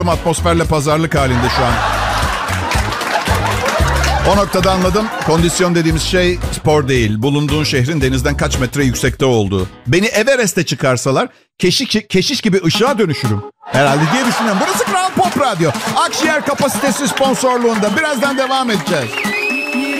atmosferle pazarlık halinde şu an. O noktada anladım. Kondisyon dediğimiz şey spor değil. Bulunduğun şehrin denizden kaç metre yüksekte olduğu. Beni Everest'e çıkarsalar keşiş gibi ışığa dönüşürüm. Herhalde diye düşünüyorum. Burası Kral Pop Radyo. Akşener kapasitesi sponsorluğunda. Birazdan devam edeceğiz.